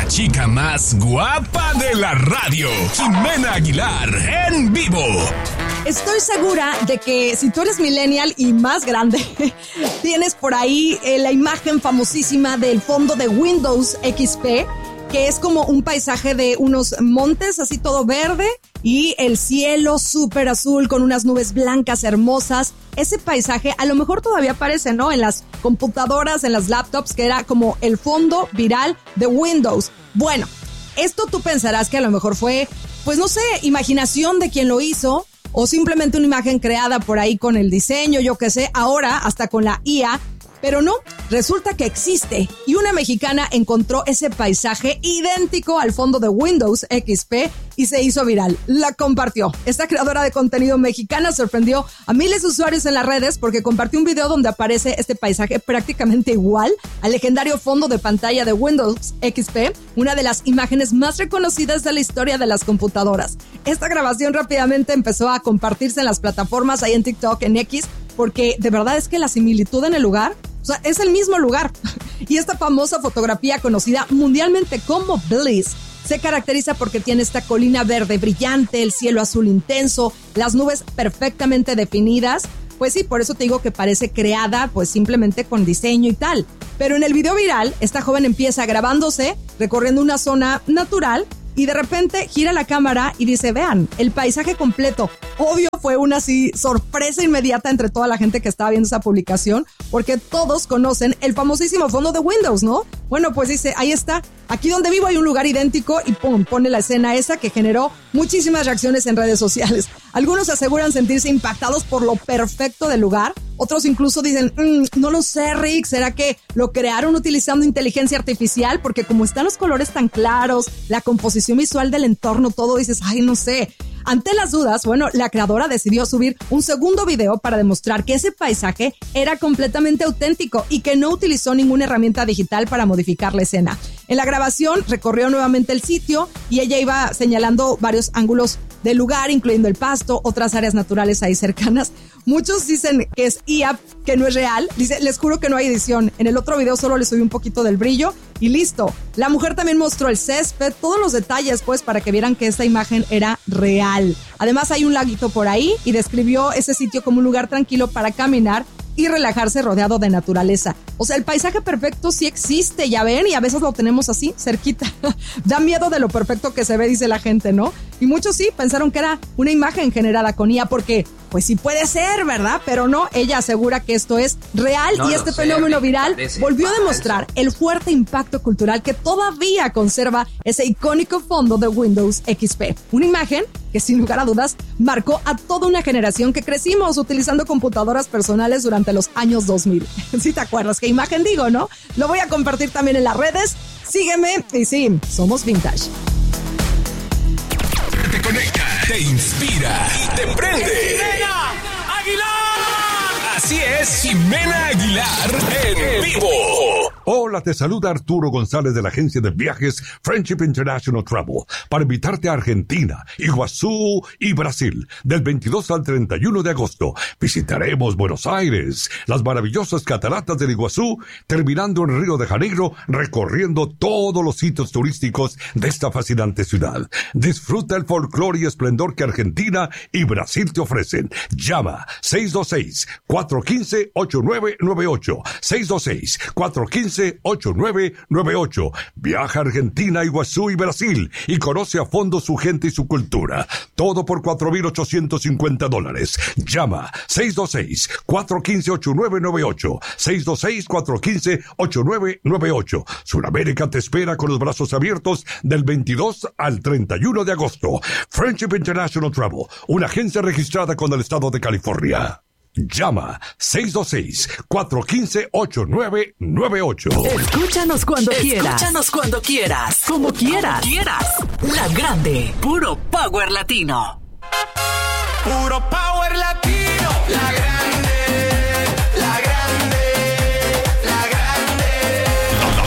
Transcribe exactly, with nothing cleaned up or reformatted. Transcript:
chica más guapa de la radio, Ximena Aguilar, en vivo. Estoy segura de que si tú eres millennial y más grande, tienes por ahí eh, la imagen famosísima del fondo de Windows X P, que es como un paisaje de unos montes así todo verde y el cielo súper azul con unas nubes blancas hermosas. Ese paisaje a lo mejor todavía aparece, ¿no? En las computadoras, en las laptops, que era como el fondo viral de Windows. Bueno, esto tú pensarás que a lo mejor fue, pues no sé, imaginación de quien lo hizo, o simplemente una imagen creada por ahí con el diseño, yo qué sé, ahora hasta con la I A. Pero no, resulta que existe y una mexicana encontró ese paisaje idéntico al fondo de Windows X P y se hizo viral. La compartió. Esta creadora de contenido mexicana sorprendió a miles de usuarios en las redes porque compartió un video donde aparece este paisaje prácticamente igual al legendario fondo de pantalla de Windows X P, una de las imágenes más reconocidas de la historia de las computadoras. Esta grabación rápidamente empezó a compartirse en las plataformas, ahí en TikTok, en X, porque de verdad es que la similitud en el lugar, o sea, es el mismo lugar. Y esta famosa fotografía, conocida mundialmente como Bliss, se caracteriza porque tiene esta colina verde brillante, el cielo azul intenso, las nubes perfectamente definidas. Pues sí, por eso te digo que parece creada pues simplemente con diseño y tal. Pero en el video viral, esta joven empieza grabándose, recorriendo una zona natural, y de repente gira la cámara y dice, vean, el paisaje completo. Obvio fue una así sorpresa inmediata entre toda la gente que estaba viendo esa publicación, porque todos conocen el famosísimo fondo de Windows, ¿no? Bueno, pues dice, ahí está, aquí donde vivo hay un lugar idéntico y pum, pone la escena esa que generó muchísimas reacciones en redes sociales. Algunos aseguran sentirse impactados por lo perfecto del lugar. Otros incluso dicen, mmm, no lo sé, Rick, ¿será que lo crearon utilizando inteligencia artificial? Porque como están los colores tan claros, la composición visual del entorno, todo, dices, ay, no sé. Ante las dudas, bueno, la creadora decidió subir un segundo video para demostrar que ese paisaje era completamente auténtico y que no utilizó ninguna herramienta digital para modificar la escena. En la grabación recorrió nuevamente el sitio y ella iba señalando varios ángulos del lugar, incluyendo el pasto, otras áreas naturales ahí cercanas. Muchos dicen que es I A, que no es real. Dice, les juro que no hay edición. En el otro video solo le subí un poquito del brillo y listo. La mujer también mostró el césped, todos los detalles, pues, para que vieran que esta imagen era real. Además, hay un laguito por ahí y describió ese sitio como un lugar tranquilo para caminar y relajarse rodeado de naturaleza. O sea, el paisaje perfecto sí existe, ya ven, y a veces lo tenemos así, cerquita. Da miedo de lo perfecto que se ve, dice la gente, ¿no? Y muchos sí pensaron que era una imagen generada con I A porque, pues sí puede ser, ¿verdad? Pero no, ella asegura que esto es real no y este sé, fenómeno viral volvió a demostrar el fuerte impacto cultural que todavía conserva ese icónico fondo de Windows X P. Una imagen que sin lugar a dudas marcó a toda una generación que crecimos utilizando computadoras personales durante los años dos mil. ¿Sí te acuerdas qué imagen digo, no? Lo voy a compartir también en las redes. Sígueme y sí, somos vintage. Te conecta, te inspira y te prende. ¡Ximena Aguilar! Así es, Ximena Aguilar en vivo. Hola, te saluda Arturo González de la agencia de viajes Friendship International Travel para invitarte a Argentina, Iguazú y Brasil del veintidós al treinta y uno de agosto. Visitaremos Buenos Aires, las maravillosas cataratas del Iguazú, terminando en Río de Janeiro, recorriendo todos los sitios turísticos de esta fascinante ciudad. Disfruta el folclore y esplendor que Argentina y Brasil te ofrecen. Llama seis dos seis, cuatro uno cinco, ocho nueve nueve ocho, seis dos seis, cuatro uno cinco, ocho nueve nueve ocho. Viaja a Argentina, Iguazú y Brasil y conoce a fondo su gente y su cultura. Todo por cuatro mil ochocientos cincuenta dólares. Llama seis dos seis, cuatro uno cinco, ocho nueve nueve ocho, seis dos seis, cuatro uno cinco, ocho nueve nueve ocho. Sudamérica te espera con los brazos abiertos del veintidós al treinta y uno de agosto. Friendship International Travel, una agencia registrada con el estado de California. Llama seis dos seis, cuatro uno cinco, ocho nueve nueve ocho. Escúchanos cuando quieras. Escúchanos cuando quieras. Como quieras. Como quieras. La Grande. Puro Power Latino. Puro Power Latino. La Grande.